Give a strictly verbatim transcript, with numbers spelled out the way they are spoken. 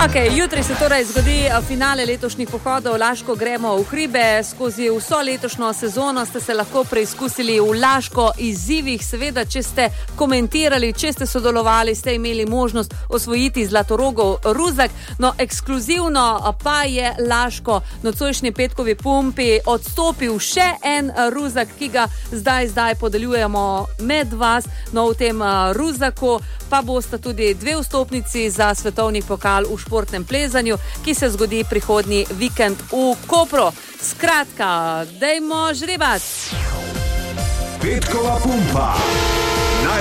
Okay, jutri se torej zgodi finale letošnjih pohodov Laško gremo v hribe. Skozi vso letošnjo sezono ste se lahko preizkusili v Laško izzivih. Seveda, če ste komentirali, če ste sodelovali, ste imeli možnost osvojiti Zlatorogov ruzak. No, ekskluzivno pa je Laško nocojšnji petkovi pumpi odstopil še en ruzak, ki ga zdaj, zdaj podeljujemo med vas. No, v tem ruzaku pa bosta tudi dve vstopnici za svetovni pokal v športnem plezanju, ki se zgodi prihodnji vikend v Kopru. Skratka, dajmo žrebat. Petkova pumpa.